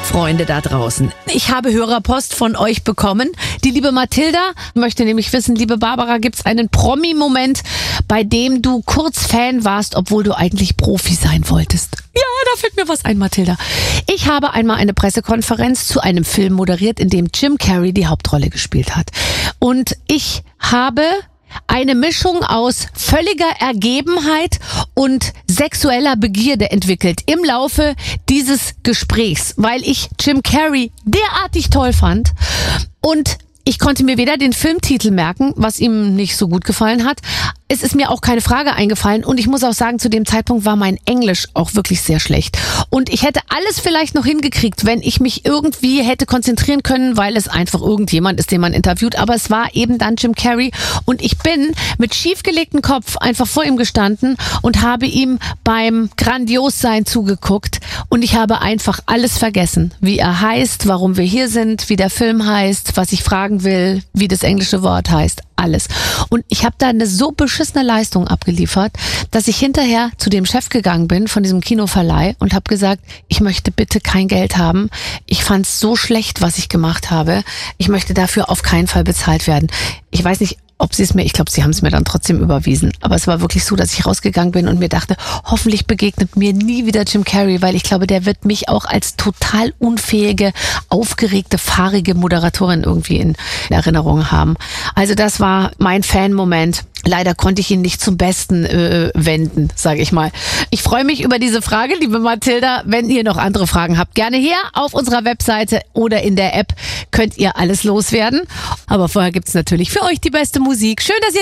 Freunde da draußen. Ich habe Hörerpost von euch bekommen. Die liebe Mathilda möchte nämlich wissen, liebe Barbara, gibt's einen Promi-Moment, bei dem du kurz Fan warst, obwohl du eigentlich Profi sein wolltest? Ja, da fällt mir was ein, Mathilda. Ich habe einmal eine Pressekonferenz zu einem Film moderiert, in dem Jim Carrey die Hauptrolle gespielt hat. Und ich habe eine Mischung aus völliger Ergebenheit und sexueller Begierde entwickelt im Laufe dieses Gesprächs, weil ich Jim Carrey derartig toll fand und ich konnte mir weder den Filmtitel merken, was ihm nicht so gut gefallen hat. Es ist mir auch keine Frage eingefallen und ich muss auch sagen, zu dem Zeitpunkt war mein Englisch auch wirklich sehr schlecht. Und ich hätte alles vielleicht noch hingekriegt, wenn ich mich irgendwie hätte konzentrieren können, weil es einfach irgendjemand ist, den man interviewt. Aber es war eben dann Jim Carrey und ich bin mit schiefgelegtem Kopf einfach vor ihm gestanden und habe ihm beim Grandiossein zugeguckt und ich habe einfach alles vergessen. Wie er heißt, warum wir hier sind, wie der Film heißt, was ich fragen will, wie das englische Wort heißt. Alles. Und ich habe da eine so beschissene Leistung abgeliefert, dass ich hinterher zu dem Chef gegangen bin von diesem Kinoverleih und habe gesagt, ich möchte bitte kein Geld haben. Ich fand es so schlecht, was ich gemacht habe. Ich möchte dafür auf keinen Fall bezahlt werden. Ich weiß nicht, ob sie es mir, ich glaube, sie haben es mir dann trotzdem überwiesen. Aber es war wirklich so, dass ich rausgegangen bin und mir dachte, hoffentlich begegnet mir nie wieder Jim Carrey, weil ich glaube, der wird mich auch als total unfähige, aufgeregte, fahrige Moderatorin irgendwie in Erinnerung haben. Also das war mein Fan-Moment. Leider konnte ich ihn nicht zum Besten wenden, sage ich mal. Ich freue mich über diese Frage, liebe Mathilda. Wenn ihr noch andere Fragen habt, gerne hier auf unserer Webseite oder in der App könnt ihr alles loswerden. Aber vorher gibt's natürlich für euch die beste Musik. Schön, dass ihr